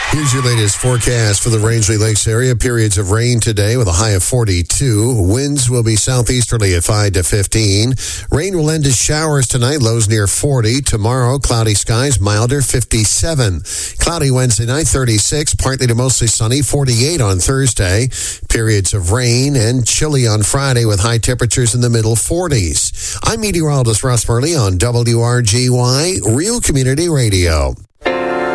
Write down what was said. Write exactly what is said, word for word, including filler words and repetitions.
Here's your latest forecast for the Rangeley Lakes area. Periods of rain today with a high of forty-two. Winds will be southeasterly at five to fifteen. Rain will end as showers tonight, lows near forty. Tomorrow, cloudy skies, milder, fifty-seven. Cloudy Wednesday night, thirty-six. Partly to mostly sunny, forty-eight on Thursday. Periods of rain and chilly on Friday with high temperatures in the middle forties. I'm meteorologist Russ Murley on W R G Y, Real Community Radio.